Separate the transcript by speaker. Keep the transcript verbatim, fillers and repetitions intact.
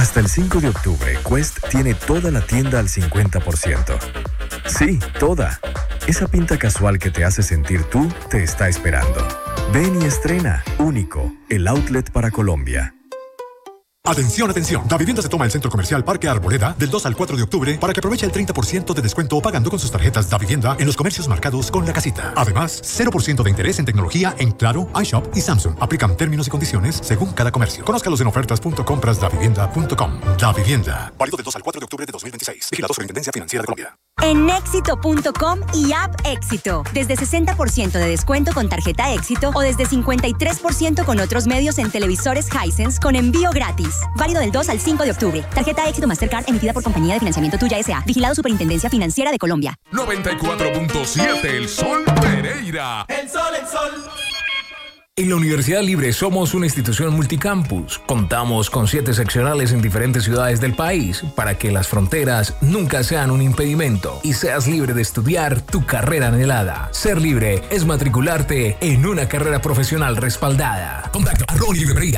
Speaker 1: Hasta el cinco de octubre, Quest tiene toda la tienda al cincuenta por ciento. Sí, toda. Esa pinta casual que te hace sentir tú te está esperando. Ven y estrena. Único, el outlet para Colombia.
Speaker 2: Atención, atención. Davivienda se toma el centro comercial Parque Arboleda del dos al cuatro de octubre para que aproveche el treinta por ciento de descuento pagando con sus tarjetas Davivienda en los comercios marcados con la casita. Además, cero por ciento de interés en tecnología en Claro, iShop y Samsung. Aplican términos y condiciones según cada comercio. Conózcalos en ofertas punto compras davivienda punto com. Davivienda. Válido del dos al cuatro de octubre de dos mil veintiséis. Vigilado Superintendencia Financiera de Colombia.
Speaker 3: En éxito punto com y App Éxito. Desde sesenta por ciento de descuento con tarjeta Éxito o desde cincuenta y tres por ciento con otros medios en televisores Hisense con envío gratis. Válido del dos al cinco de octubre. Tarjeta Éxito Mastercard emitida por Compañía de Financiamiento Tuya S A. Vigilado Superintendencia Financiera de Colombia.
Speaker 4: noventa y cuatro punto siete El Sol Pereira.
Speaker 5: El sol, el sol.
Speaker 6: En la Universidad Libre somos una institución multicampus. Contamos con siete seccionales en diferentes ciudades del país para que las fronteras nunca sean un impedimento y seas libre de estudiar tu carrera anhelada. Ser libre es matricularte en una carrera profesional respaldada. Contacto arroba Libre Pereira.